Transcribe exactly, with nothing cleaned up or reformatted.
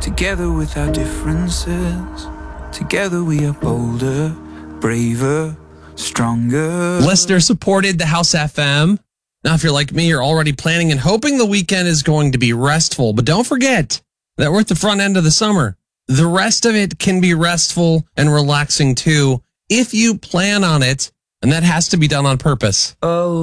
Together with our differences, together we are bolder, braver, stronger. Listener supported the House F M. Now, if you're like me, you're already planning and hoping the weekend is going to be restful. But don't forget that we're at the front end of the summer. The rest of it can be restful and relaxing too if you plan on it. And that has to be done on purpose. Oh.